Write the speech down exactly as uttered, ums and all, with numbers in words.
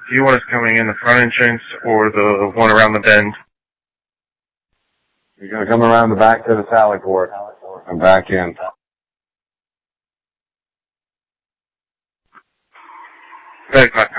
Do you want us coming in the front entrance or the one around the bend? You're going to come around the back to the sally port and back in. Thanks,